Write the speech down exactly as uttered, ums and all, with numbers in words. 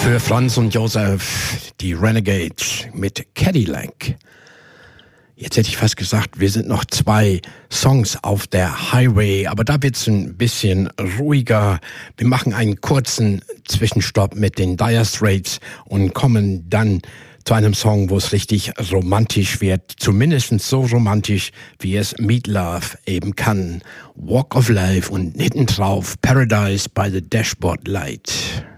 Für Franz und Josef, die Renegades mit Cadillac. Jetzt hätte ich fast gesagt, wir sind noch zwei Songs auf der Highway, aber da wird's ein bisschen ruhiger. Wir machen einen kurzen Zwischenstopp mit den Dire Straits und kommen dann zu einem Song, wo es richtig romantisch wird. Zumindest so romantisch, wie es Meat Love eben kann. Walk of Life und hinten drauf Paradise by the Dashboard Light.